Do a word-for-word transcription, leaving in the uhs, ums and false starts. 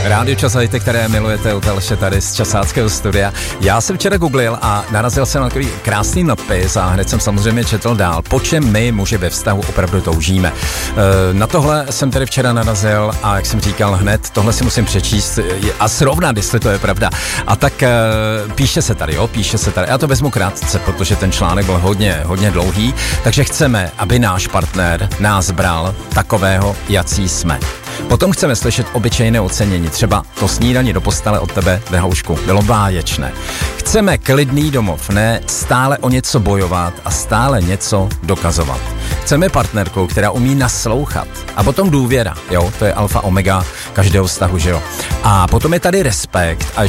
Rádio Čas, které milujete u Teleše tady z časáckého studia. Já jsem včera googlil a narazil jsem na takový krásný nadpis a hned jsem samozřejmě četl dál, po čem my muži ve vztahu opravdu toužíme. Na tohle jsem tedy včera narazil a jak jsem říkal hned, tohle si musím přečíst a srovnat, jestli to je pravda. A tak píše se tady, jo, píše se tady. Já to vezmu krátce, protože ten článek byl hodně, hodně dlouhý, takže chceme, aby náš partner nás bral takového, jací jsme. Potom chceme slyšet obyčejné ocenění, třeba to snídaní do postele od tebe ve houšku bylo báječné. Chceme klidný domov, ne stále o něco bojovat a stále něco dokazovat. Chceme partnerku, která umí naslouchat. A potom důvěra, jo, to je alfa omega každého vztahu, že jo. A potom je tady respekt a